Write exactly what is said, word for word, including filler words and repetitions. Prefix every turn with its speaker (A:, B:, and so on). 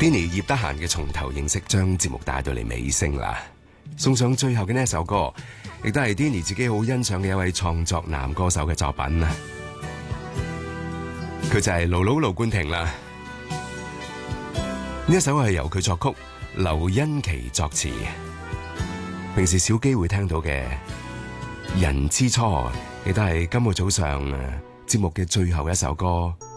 A: Denny 葉得閒嘅從頭認識，將節目帶到嚟尾聲啦。送上最後嘅呢一首歌，亦都係 Denny 自己好欣賞嘅一位創作男歌手嘅作品啊。佢就係盧盧盧冠廷啦。呢一首係由佢作曲，劉欣琪作詞。平時少機會聽到嘅《人之初》，亦都係今個早上節目嘅最後一首歌。